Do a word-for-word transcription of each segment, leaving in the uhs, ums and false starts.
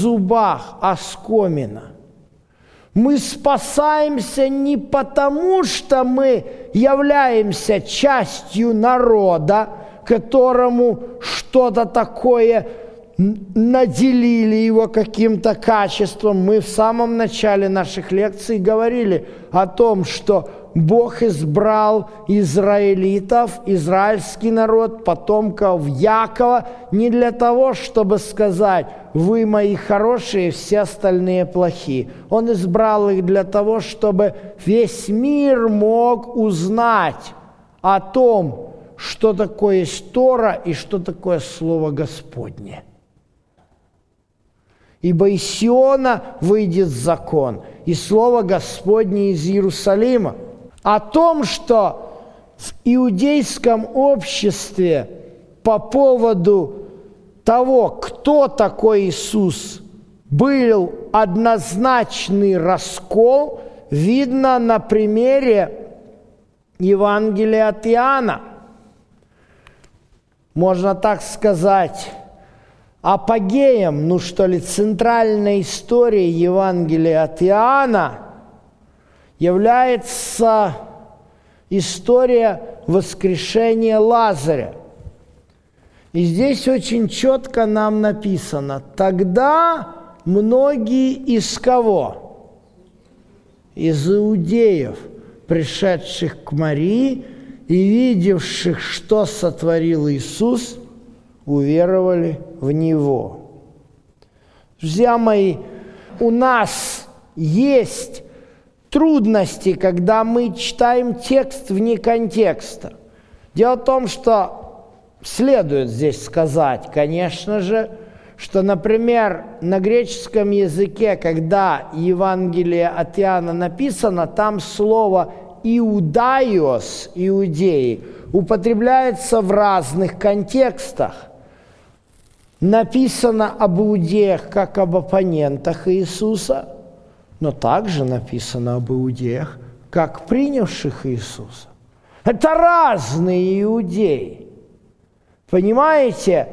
зубах оскомина. Мы спасаемся не потому, что мы являемся частью народа, которому что-то такое наделили его каким-то качеством. Мы в самом начале наших лекций говорили о том, что Бог избрал израилитов, израильский народ, потомков Якова, не для того, чтобы сказать: вы мои хорошие, все остальные плохие. Он избрал их для того, чтобы весь мир мог узнать о том, что такое есть Тора и что такое Слово Господне. Ибо из Сиона выйдет закон, и Слово Господне из Иерусалима. О том, что в иудейском обществе по поводу того, кто такой Иисус, был однозначный раскол, видно на примере Евангелия от Иоанна. Можно так сказать, апогеем, ну что ли, центральной истории Евангелия от Иоанна является история воскрешения Лазаря. И здесь очень четко нам написано: тогда многие из кого? Из иудеев, пришедших к Марии и видевших, что сотворил Иисус, уверовали в Него. Друзья мои, у нас есть трудности, когда мы читаем текст вне контекста. Дело в том, что следует здесь сказать, конечно же, что, например, на греческом языке, когда Евангелие от Иоанна написано, там слово «иудаиос», «иудеи», употребляется в разных контекстах. Написано об иудеях как об оппонентах Иисуса, но также написано об иудеях как принявших Иисуса. Это разные иудеи. Понимаете?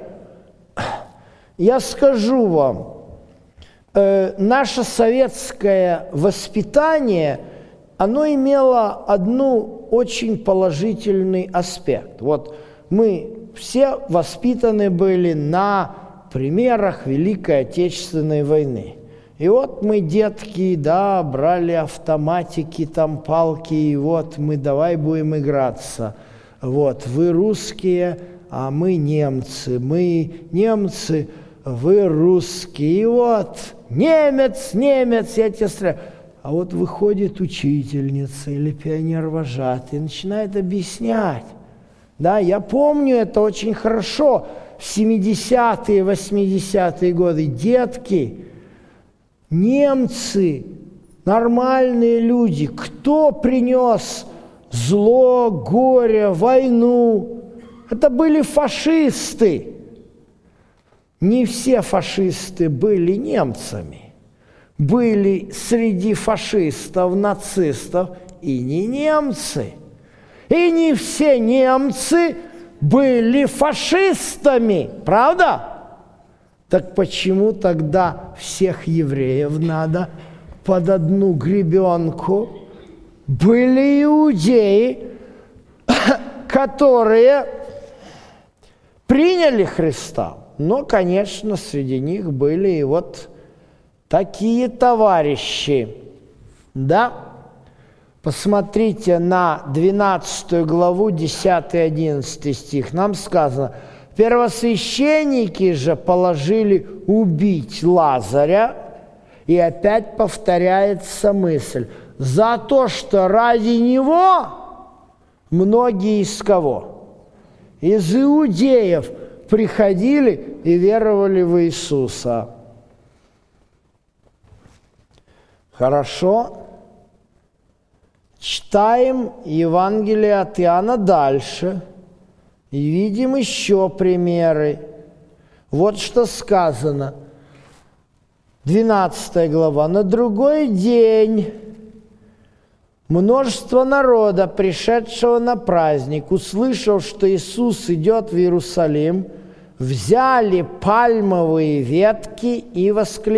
Я скажу вам, э, наше советское воспитание, оно имело одну очень положительный аспект. Вот мы все воспитаны были на примерах Великой Отечественной войны. И вот мы, детки, да, брали автоматики, там палки, и вот мы давай будем играться. Вот, вы русские, а мы немцы. Мы немцы, вы русские. И вот, немец, немец, я тебе стреляю. А вот выходит учительница или пионер-вожатый и начинает объяснять. Да, я помню это очень хорошо. В семидесятые, восьмидесятые годы детки, немцы, нормальные люди, кто принес зло, горе, войну? Это были фашисты. Не все фашисты были немцами. Были среди фашистов, нацистов и не немцы. И не все немцы были фашистами, правда? Так почему тогда всех евреев надо под одну гребенку? Были иудеи, которые приняли Христа, но, конечно, среди них были и вот такие товарищи, да? Посмотрите на двенадцатую главу, десятый-одиннадцатый стих. Нам сказано: первосвященники же положили убить Лазаря, и опять повторяется мысль, за то, что ради него многие из кого? Из иудеев приходили и веровали в Иисуса. Хорошо. Читаем Евангелие от Иоанна дальше и видим еще примеры. Вот что сказано. двенадцатая глава. На другой день множество народа, пришедшего на праздник, услышав, что Иисус идет в Иерусалим, взяли пальмовые ветки и восклицали: